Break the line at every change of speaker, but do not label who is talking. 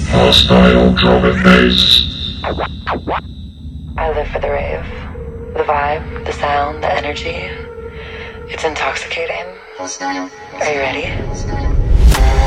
Hostile drum and bass.
I live for the rave. The vibe, the sound, the energy. It's intoxicating. Are you ready?